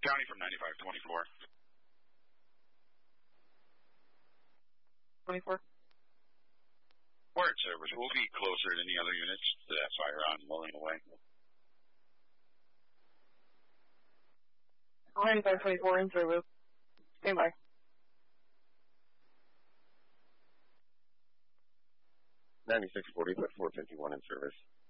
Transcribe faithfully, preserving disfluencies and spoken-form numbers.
County from ninety-five twenty-four. twenty-four. Word service. We'll be closer than the other units to that fire on mulling away. ninety-five twenty-four in service. Stand by. ninety-six forty, but four fifty-one in service.